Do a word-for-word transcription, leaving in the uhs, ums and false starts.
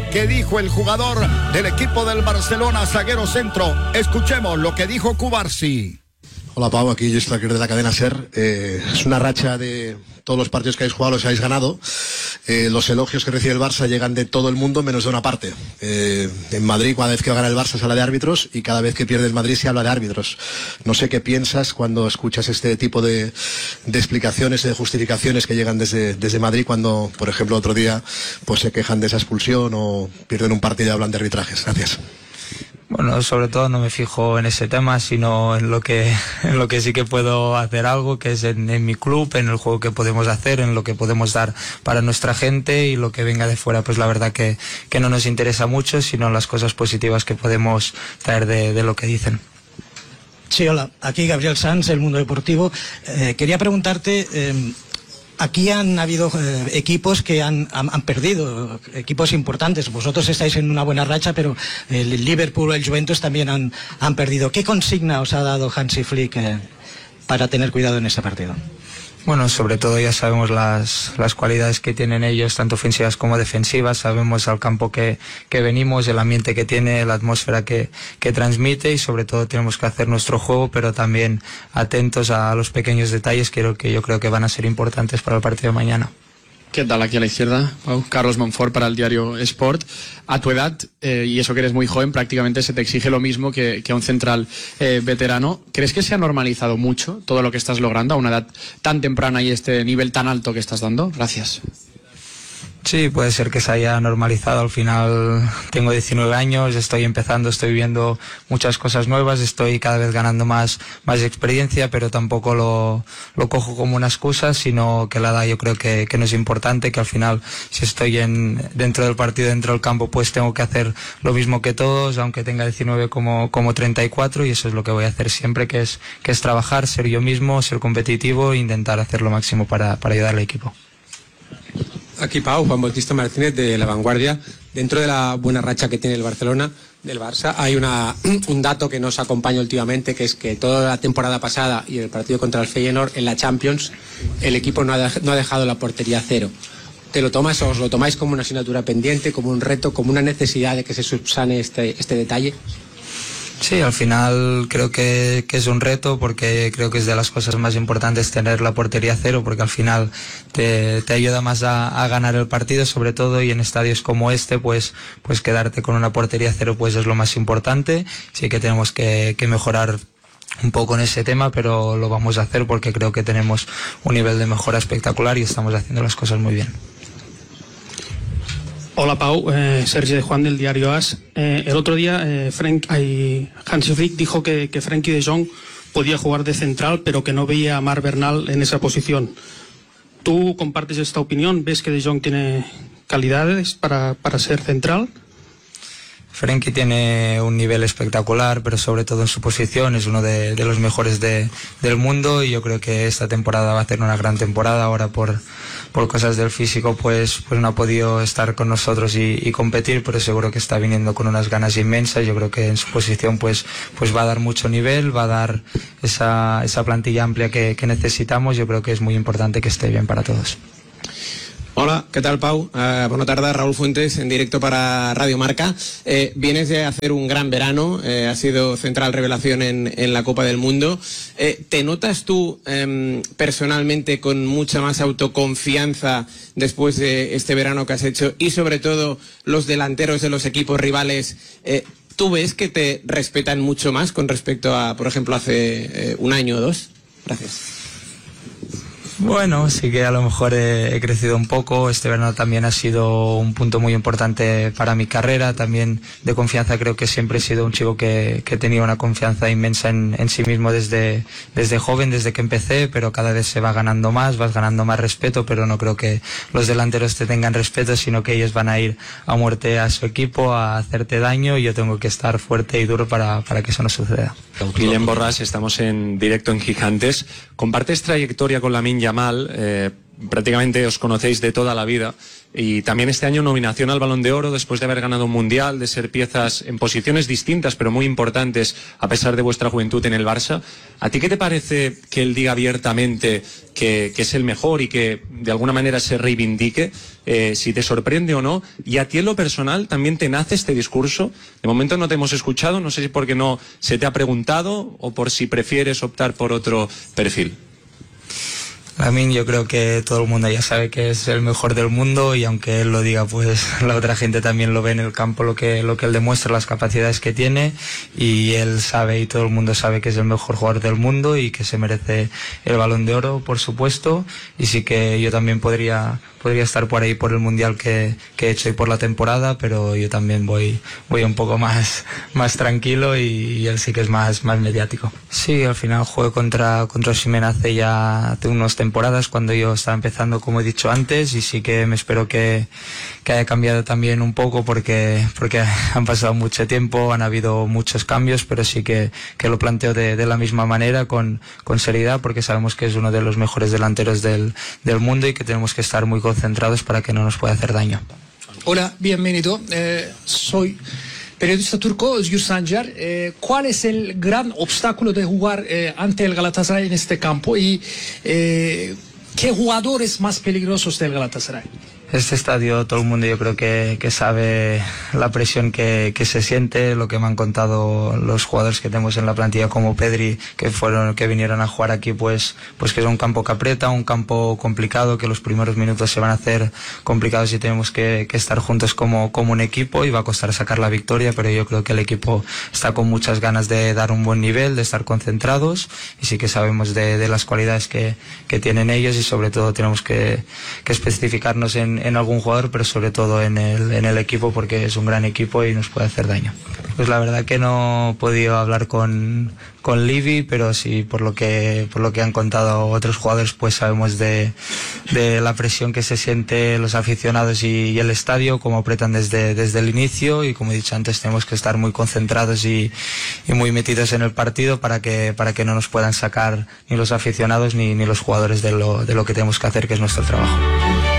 que dijo el jugador del equipo del Barcelona, zaguero centro. Escuchemos lo que dijo Cubarsí. Hola Pau, aquí Luis Flaquer de la cadena SER. Eh, es una racha de todos los partidos que habéis jugado, los habéis ganado. Eh, los elogios que recibe el Barça llegan de todo el mundo menos de una parte. Eh, en Madrid, cada vez que gana el Barça se habla de árbitros y cada vez que pierde el Madrid se habla de árbitros. No sé qué piensas cuando escuchas este tipo de, de explicaciones, de justificaciones que llegan desde, desde Madrid cuando, por ejemplo, otro día pues se quejan de esa expulsión o pierden un partido y hablan de arbitrajes. Gracias. Bueno, sobre todo no me fijo en ese tema, sino en lo que en lo que sí que puedo hacer algo, que es en, en mi club, en el juego que podemos hacer, en lo que podemos dar para nuestra gente, y lo que venga de fuera, pues la verdad que, que no nos interesa mucho, sino las cosas positivas que podemos traer de, de lo que dicen. Sí, hola, aquí Gabriel Sanz, El Mundo Deportivo. Eh, quería preguntarte... Eh, Aquí han habido eh, equipos que han, han, han perdido, equipos importantes. Vosotros estáis en una buena racha, pero el Liverpool o el Juventus también han, han perdido. ¿Qué consigna os ha dado Hansi Flick eh, para tener cuidado en ese partido? Bueno, sobre todo ya sabemos las, las cualidades que tienen ellos, tanto ofensivas como defensivas. Sabemos al campo que, que venimos, el ambiente que tiene, la atmósfera que, que transmite, y sobre todo tenemos que hacer nuestro juego, pero también atentos a los pequeños detalles que, que yo creo que van a ser importantes para el partido de mañana. ¿Qué tal? Aquí a la izquierda, Pau. Carlos Monfort para el diario Sport. A tu edad, eh, y eso que eres muy joven, prácticamente se te exige lo mismo que, que a un central eh, veterano. ¿Crees que se ha normalizado mucho todo lo que estás logrando a una edad tan temprana y este nivel tan alto que estás dando? Gracias. Sí, puede ser que se haya normalizado. Al final tengo diecinueve años, estoy empezando, estoy viendo muchas cosas nuevas, estoy cada vez ganando más, más experiencia, pero tampoco lo, lo cojo como una excusa, sino que la edad yo creo que, que no es importante, que al final si estoy en, dentro del partido, dentro del campo, pues tengo que hacer lo mismo que todos, aunque tenga diecinueve como, como treinta y cuatro, y eso es lo que voy a hacer siempre, que es, que es trabajar, ser yo mismo, ser competitivo e intentar hacer lo máximo para, para ayudar al equipo. Aquí Pau, Juan Bautista Martínez de La Vanguardia. Dentro de la buena racha que tiene el Barcelona, del Barça, hay una, un dato que nos acompaña últimamente, que es que toda la temporada pasada y el partido contra el Feyenoord en la Champions, el equipo no ha, de, no ha dejado la portería cero. ¿Te lo tomas o os lo tomáis como una asignatura pendiente, como un reto, como una necesidad de que se subsane este, este detalle? Sí, al final creo que, que es un reto, porque creo que es de las cosas más importantes tener la portería cero, porque al final te, te ayuda más a, a ganar el partido, sobre todo, y en estadios como este, pues, pues quedarte con una portería cero pues es lo más importante. Sí que tenemos que, que mejorar un poco en ese tema, pero lo vamos a hacer porque creo que tenemos un nivel de mejora espectacular y estamos haciendo las cosas muy bien. Hola Pau, eh, Sergi de Juan del diario AS. Eh, el otro día eh, Frank, ay, Hansi Flick dijo que, que Frenkie de Jong podía jugar de central, pero que no veía a Marc Bernal en esa posición. ¿Tú compartes esta opinión? ¿Ves que de Jong tiene calidades para, para ser central? Frenkie tiene un nivel espectacular, pero sobre todo en su posición es uno de, de los mejores de, del mundo, y yo creo que esta temporada va a ser una gran temporada. Ahora por, por cosas del físico pues, pues no ha podido estar con nosotros y, y competir, pero seguro que está viniendo con unas ganas inmensas. Yo creo que en su posición pues, pues va a dar mucho nivel, va a dar esa, esa plantilla amplia que, que necesitamos. Yo creo que es muy importante que esté bien para todos. Hola, ¿qué tal Pau? Uh, buenas tardes, Raúl Fuentes, en directo para Radio Marca. Eh, vienes de hacer un gran verano, eh, has sido central revelación en, en la Copa del Mundo. Eh, ¿Te notas tú eh, personalmente con mucha más autoconfianza después de este verano que has hecho? Y sobre todo los delanteros de los equipos rivales, eh, ¿tú ves que te respetan mucho más con respecto a, por ejemplo, hace eh, un año o dos? Gracias. Bueno, sí que a lo mejor he, he crecido un poco. Este verano también ha sido un punto muy importante para mi carrera, también de confianza. Creo que siempre he sido un chico que, que tenía una confianza inmensa en, en sí mismo desde, desde joven, desde que empecé, pero cada vez se va ganando más, vas ganando más respeto, pero no creo que los delanteros te tengan respeto, sino que ellos van a ir a muerte a su equipo, a hacerte daño, y yo tengo que estar fuerte y duro para, para que eso no suceda. Guillem Borràs, estamos en directo en Gigantes. Compartes trayectoria con Lamine Yamal, eh, prácticamente os conocéis de toda la vida. y también este año nominación al Balón de Oro después de haber ganado un Mundial, de ser piezas en posiciones distintas pero muy importantes a pesar de vuestra juventud en el Barça. ¿A ti qué te parece que él diga abiertamente que, que es el mejor y que de alguna manera se reivindique? Eh, si te sorprende o no. Y a ti en lo personal también te nace este discurso. De momento no te hemos escuchado, no sé si porque no se te ha preguntado o por si prefieres optar por otro perfil. Lamine, yo creo que todo el mundo ya sabe que es el mejor del mundo y aunque él lo diga, pues la otra gente también lo ve en el campo, lo que, lo que él demuestra, las capacidades que tiene, y él sabe y todo el mundo sabe que es el mejor jugador del mundo y que se merece el Balón de Oro, por supuesto, y sí que yo también podría, podría estar por ahí por el Mundial que, que he hecho y por la temporada, pero yo también voy, voy un poco más, más tranquilo y, y él sí que es más, más mediático. Sí, al final jugué contra, contra Osimhen hace ya hace unos temporadas cuando yo estaba empezando, como he dicho antes, y sí que me espero que, que haya cambiado también un poco porque, porque han pasado mucho tiempo, han habido muchos cambios, pero sí que, que lo planteo de, de la misma manera, con, con seriedad, porque sabemos que es uno de los mejores delanteros del, del mundo y que tenemos que estar muy concentrados para que no nos pueda hacer daño. Hola, bienvenido. Eh, soy periodista turco Özgür Sancar. Eh, ¿Cuál es el gran obstáculo de jugar eh, ante el Galatasaray en este campo? Y eh, ¿qué jugadores más peligrosos del Galatasaray? Este estadio, todo el mundo yo creo que, que sabe la presión que, que se siente, lo que me han contado los jugadores que tenemos en la plantilla como Pedri, que fueron, que vinieron a jugar aquí, pues, pues que es un campo que aprieta, un campo complicado, que los primeros minutos se van a hacer complicados y tenemos que, que estar juntos como, como un equipo, y va a costar sacar la victoria, pero yo creo que el equipo está con muchas ganas de dar un buen nivel, de estar concentrados, y sí que sabemos de, de las cualidades que, que tienen ellos, y sobre todo tenemos que, que especificarnos en en algún jugador, pero sobre todo en el, en el equipo, porque es un gran equipo y nos puede hacer daño. Pues la verdad que no he podido hablar con, con Livy, pero sí por lo que por lo que han contado otros jugadores, pues sabemos de, de la presión que se siente los aficionados y, y el estadio, como apretan desde, desde el inicio, y como he dicho antes, tenemos que estar muy concentrados y, y muy metidos en el partido para que, para que no nos puedan sacar ni los aficionados ni, ni los jugadores de lo, de lo que tenemos que hacer, que es nuestro trabajo.